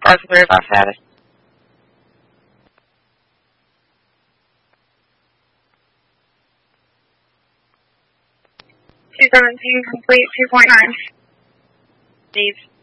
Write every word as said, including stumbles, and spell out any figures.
Arthur Ross status. two seventeen complete, two point nine. Steve.